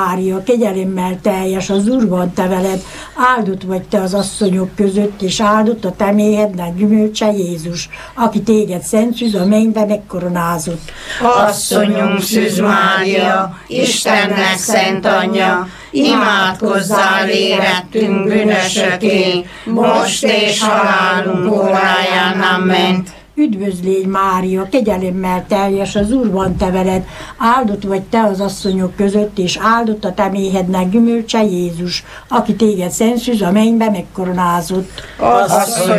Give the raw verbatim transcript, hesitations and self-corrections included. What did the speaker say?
Mária, kegyelemmel teljes, az Úr van te veled, áldott vagy te az asszonyok között, és áldott a te méhednek gyümölcse Jézus, aki téged szent szűz a mennybe megkoronázott. Asszonyunk Szűz Mária, Istennek szent anyja, imádkozzál érettünk bűnösöké, most és halálunk óráján. Amen. Üdvözlégy Mária, kegyelemmel teljes, az Úr van te veled, áldott vagy te az asszonyok között, és áldott a te méhednek gyümölcse Jézus, aki téged szent szűz a mennybe megkoronázott. Asszony